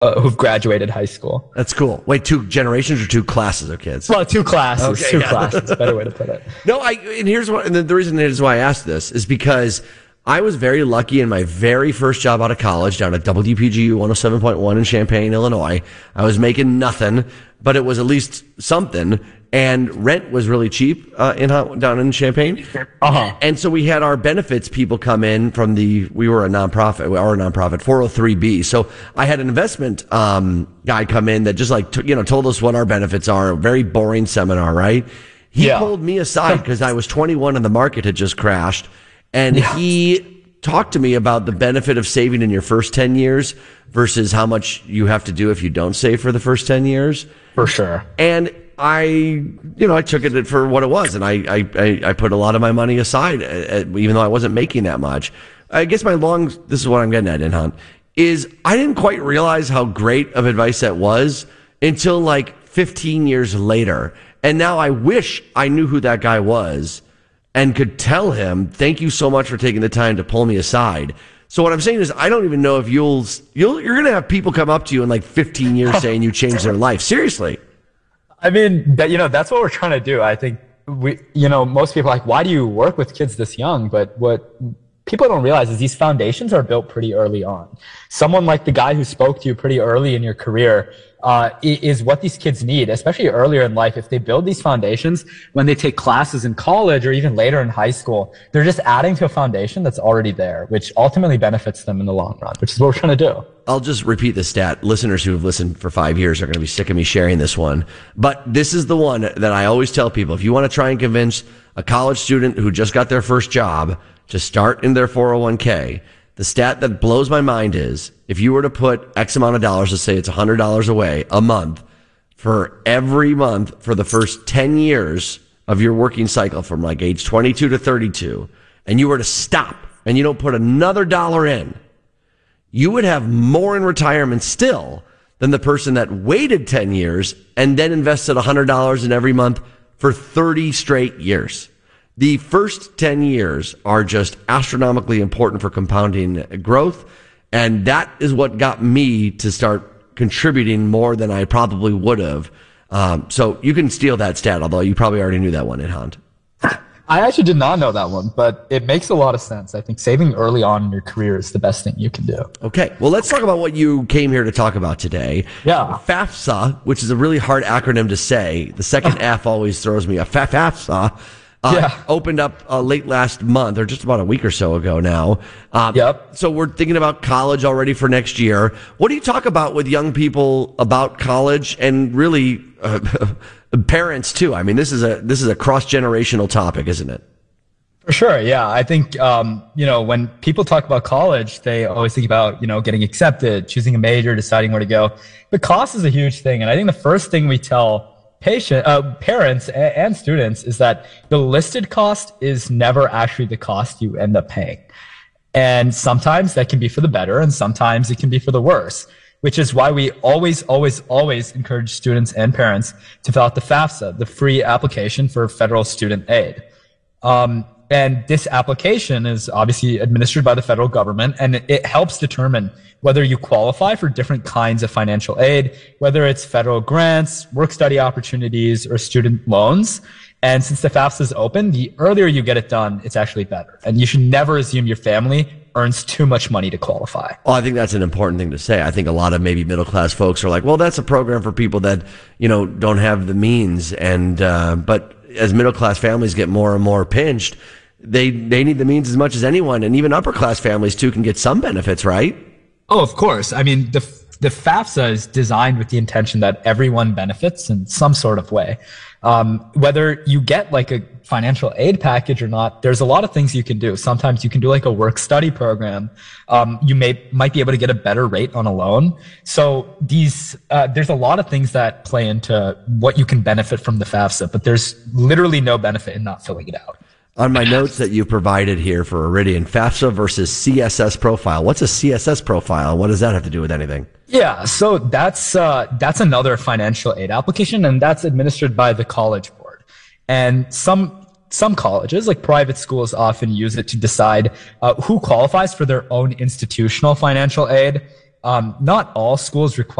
who've graduated high school. That's cool. Wait, 2 generations or 2 classes of kids? Well, 2 classes. Okay, 2 yeah. classes. Better way to put it. No, and here's what, and the reason is why I asked this is because I was very lucky in my very first job out of college down at WPGU 107.1 in Champaign, Illinois. I was making nothing, but it was at least something. And rent was really cheap down in Champaign. Uh-huh. And so we had our benefits people come in from we were a nonprofit, 403B. So I had an investment guy come in that just like told us what our benefits are. A very boring seminar, right? He pulled me aside because I was 21 and the market had just crashed. And he talked to me about the benefit of saving in your first 10 years versus how much you have to do if you don't save for the first 10 years. For sure. And I took it for what it was, and I put a lot of my money aside, even though I wasn't making that much. I guess this is what I'm getting at, Inhan, is I didn't quite realize how great of advice that was until like 15 years later. And now I wish I knew who that guy was and could tell him, thank you so much for taking the time to pull me aside. So what I'm saying is I don't even know if you're going to have people come up to you in like 15 years saying you changed their life. Seriously. I mean, that's what we're trying to do. I think most people are like, why do you work with kids this young? But what people don't realize is these foundations are built pretty early on. Someone like the guy who spoke to you pretty early in your career is what these kids need, especially earlier in life. If they build these foundations when they take classes in college or even later in high school, they're just adding to a foundation that's already there, which ultimately benefits them in the long run, which is what we're trying to do. I'll just repeat the stat. Listeners who have listened for 5 years are going to be sick of me sharing this one. But this is the one that I always tell people. If you want to try and convince a college student who just got their first job to start in their 401k, the stat that blows my mind is if you were to put X amount of dollars, let's say it's $100 away a month for every month for the first 10 years of your working cycle from like age 22 to 32, and you were to stop and you don't put another dollar in, you would have more in retirement still than the person that waited 10 years and then invested $100 in every month for 30 straight years. The first 10 years are just astronomically important for compounding growth. And that is what got me to start contributing more than I probably would have. So you can steal that stat, although you probably already knew that one, Inhan. I actually did not know that one, but it makes a lot of sense. I think saving early on in your career is the best thing you can do. Okay. Well, let's talk about what you came here to talk about today. Yeah. FAFSA, which is a really hard acronym to say. The second F always throws me. FAFSA. Opened up late last month, or just about a week or so ago now. Yep. So we're thinking about college already for next year. What do you talk about with young people about college and really parents too? I mean, this is a cross-generational topic, isn't it? For sure. Yeah. I think, when people talk about college, they always think about, getting accepted, choosing a major, deciding where to go. But cost is a huge thing. And I think the first thing we tell parents and students is that the listed cost is never actually the cost you end up paying. And sometimes that can be for the better and sometimes it can be for the worse, which is why we always encourage students and parents to fill out the FAFSA, the free application for federal student aid. And this application is obviously administered by the federal government, and it helps determine whether you qualify for different kinds of financial aid, whether it's federal grants, work-study opportunities, or student loans. And since the FAFSA is open, the earlier you get it done, it's actually better. And you should never assume your family earns too much money to qualify. Well, I think that's an important thing to say. I think a lot of maybe middle-class folks are like, well, that's a program for people that, don't have the means. And but as middle-class families get more and more pinched, they need the means as much as anyone, and even upper class families too can get some benefits, right? Oh, of course. I mean, the FAFSA is designed with the intention that everyone benefits in some sort of way. Whether you get like a financial aid package or not, there's a lot of things you can do. Sometimes you can do like a work study program. You might be able to get a better rate on a loan. So there's a lot of things that play into what you can benefit from the FAFSA, but there's literally no benefit in not filling it out. On my notes that you provided here for Iridian, FAFSA versus CSS profile. What's a CSS profile? What does that have to do with anything? Yeah, so that's another financial aid application, and that's administered by the College Board. And some colleges, like private schools, often use it to decide who qualifies for their own institutional financial aid. not all schools require